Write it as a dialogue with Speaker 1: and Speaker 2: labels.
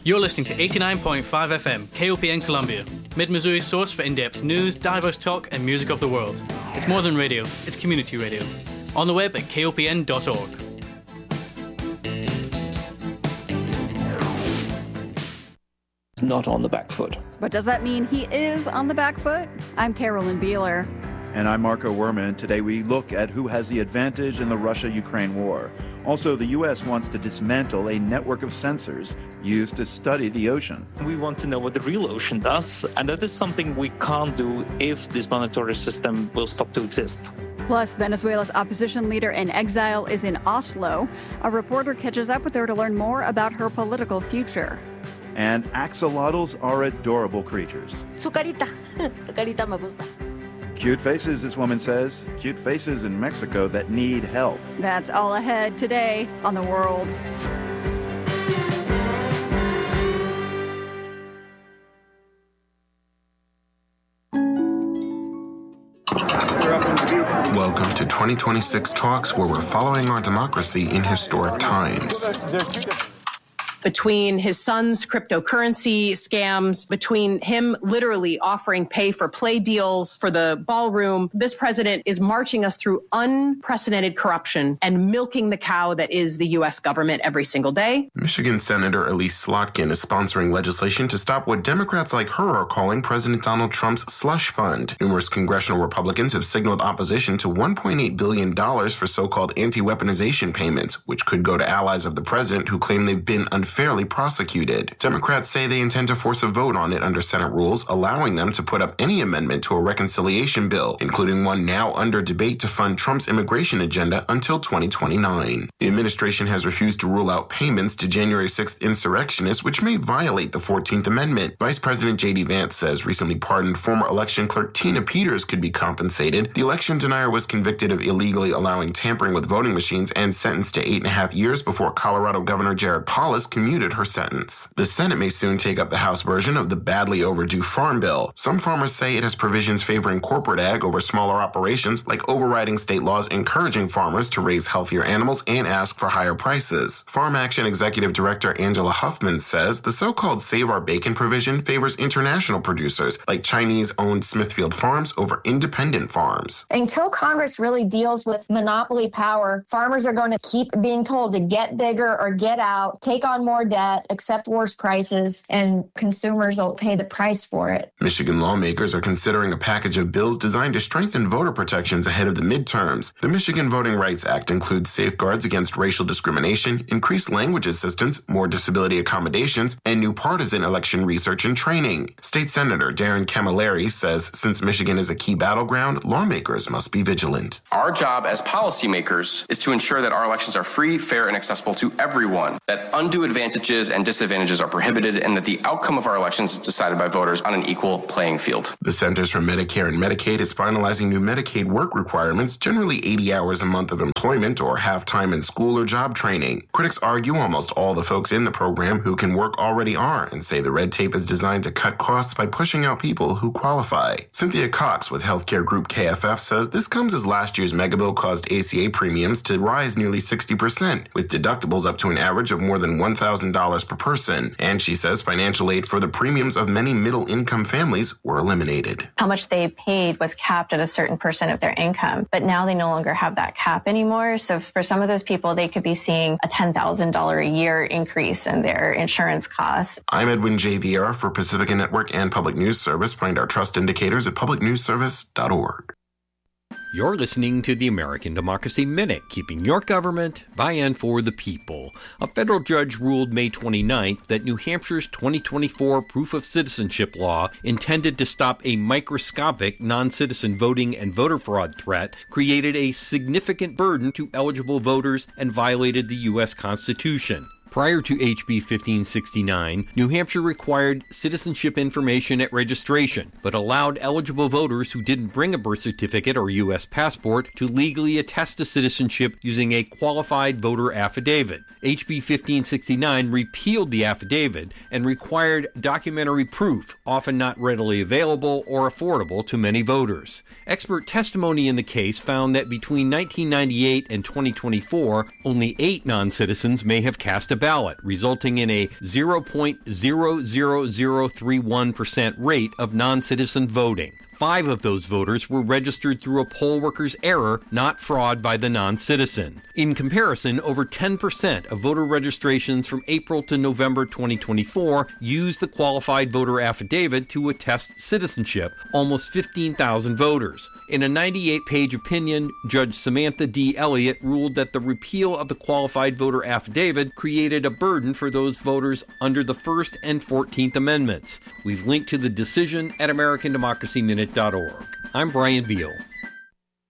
Speaker 1: You're listening to 89.5 FM, KOPN Columbia, Mid-Missouri's source for in-depth news, diverse talk, and music of the world. It's more than radio, it's community radio. On the web at kopn.org.
Speaker 2: Not on the back foot.
Speaker 3: But does that mean he is on the back foot? I'm Carolyn Beeler.
Speaker 4: And I'm Marco Werman. Today we look at who has the advantage in the Russia-Ukraine war. Also, the U.S. wants to dismantle a network of sensors used to study the ocean.
Speaker 2: We want to know what the real ocean does, and that is something we can't do if this monitoring system will stop to exist.
Speaker 3: Plus, Venezuela's opposition leader in exile is in Oslo. A reporter catches up with her to learn more about her political future.
Speaker 4: And axolotls are adorable creatures.
Speaker 5: Su carita me gusta.
Speaker 4: Cute faces, this woman says. Cute faces in Mexico that need help.
Speaker 3: That's all ahead today on The World.
Speaker 6: Welcome to 2026 Talks, where we're following our democracy in historic times.
Speaker 7: Between his son's cryptocurrency scams, between him literally offering pay for play deals for the ballroom, this president is marching us through unprecedented corruption and milking the cow that is the U.S. government every single day.
Speaker 6: Michigan Senator Elise Slotkin is sponsoring legislation to stop what Democrats like her are calling President Donald Trump's slush fund. Numerous congressional Republicans have signaled opposition to $1.8 billion for so-called anti-weaponization payments, which could go to allies of the president who claim they've been unfairly prosecuted. Democrats say they intend to force a vote on it under Senate rules, allowing them to put up any amendment to a reconciliation bill, including one now under debate to fund Trump's immigration agenda until 2029. The administration has refused to rule out payments to January 6th insurrectionists, which may violate the 14th Amendment. Vice President J.D. Vance says recently pardoned former election clerk Tina Peters could be compensated. The election denier was convicted of illegally allowing tampering with voting machines and sentenced to 8.5 years before Colorado Governor Jared Polis commuted her sentence. The Senate may soon take up the House version of the badly overdue Farm Bill. Some farmers say it has provisions favoring corporate ag over smaller operations, like overriding state laws encouraging farmers to raise healthier animals and ask for higher prices. Farm Action Executive Director Angela Huffman says the so-called Save Our Bacon provision favors international producers, like Chinese-owned Smithfield Farms over independent farms.
Speaker 8: Until Congress really deals with monopoly power, farmers are going to keep being told to get bigger or get out, take on more debt, accept worse prices, and consumers will pay the price for it.
Speaker 6: Michigan lawmakers are considering a package of bills designed to strengthen voter protections ahead of the midterms. The Michigan Voting Rights Act includes safeguards against racial discrimination, increased language assistance, more disability accommodations, and new partisan election research and training. State Senator Darren Camilleri says since Michigan is a key battleground, lawmakers must be vigilant.
Speaker 9: Our job as policymakers is to ensure that our elections are free, fair, and accessible to everyone, that undue advantages and disadvantages are prohibited, and that the outcome of our elections is decided by voters on an equal playing field.
Speaker 6: The Centers for Medicare and Medicaid is finalizing new Medicaid work requirements, generally 80 hours a month of employment or half time in school or job training. Critics argue almost all the folks in the program who can work already are, and say the red tape is designed to cut costs by pushing out people who qualify. Cynthia Cox with healthcare group KFF says this comes as last year's megabill caused ACA premiums to rise nearly 60%, with deductibles up to an average of more than $1,000 per person. And she says financial aid for the premiums of many middle-income families were eliminated.
Speaker 10: How much they paid was capped at a certain percent of their income, but now they no longer have that cap anymore. So for some of those people, they could be seeing a $10,000 a year increase in their insurance costs.
Speaker 6: I'm Edwin JVR for Pacifica Network and Public News Service. Find our trust indicators at publicnewsservice.org.
Speaker 11: You're listening to the American Democracy Minute, keeping your government by and for the people. A federal judge ruled May 29th that New Hampshire's 2024 proof of citizenship law, intended to stop a microscopic non-citizen voting and voter fraud threat, created a significant burden to eligible voters and violated the U.S. Constitution. Prior to HB 1569, New Hampshire required citizenship information at registration, but allowed eligible voters who didn't bring a birth certificate or U.S. passport to legally attest to citizenship using a qualified voter affidavit. HB 1569 repealed the affidavit and required documentary proof, often not readily available or affordable to many voters. Expert testimony in the case found that between 1998 and 2024, only 8 non-citizens may have cast a ballot, resulting in a 0.00031% rate of non-citizen voting. 5 of those voters were registered through a poll worker's error, not fraud by the non-citizen. In comparison, over 10% of voter registrations from April to November 2024 used the qualified voter affidavit to attest citizenship, almost 15,000 voters. In a 98-page opinion, Judge Samantha D. Elliott ruled that the repeal of the qualified voter affidavit created a burden for those voters under the First and 14th Amendments. We've linked to the decision at AmericanDemocracyMinute.org. I'm Brian Beal.